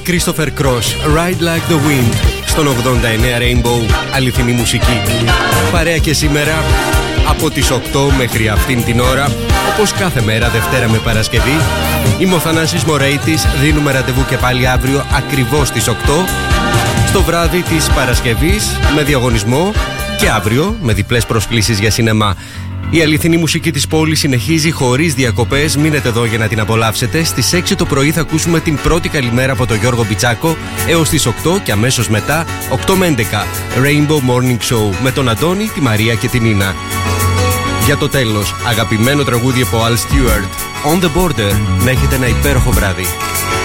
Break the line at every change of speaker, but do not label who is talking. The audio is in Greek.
Christopher Cross, Ride Like the Wind. Στον 89 Rainbow, αληθινή μουσική. Παρέα και σήμερα από τις 8 μέχρι αυτήν την ώρα, όπως κάθε μέρα Δευτέρα με Παρασκευή. Είμαι ο Θανάσης Μωρέιτης, δίνουμε ραντεβού και πάλι αύριο ακριβώς στις 8 στο βράδυ της Παρασκευής με διαγωνισμό και αύριο με διπλές προσκλήσεις για σινεμά. Η αληθινή μουσική της πόλης συνεχίζει χωρίς διακοπές. Μείνετε εδώ για να την απολαύσετε. Στις 6 το πρωί θα ακούσουμε την πρώτη καλημέρα από τον Γιώργο Μπιτσάκο έως τις 8 και αμέσως μετά 8 με 11 Rainbow Morning Show με τον Αντώνη, τη Μαρία και την Νίνα. Για το τέλος, αγαπημένο τραγούδι από Al Stewart, On the Border. Να έχετε ένα υπέροχο βράδυ.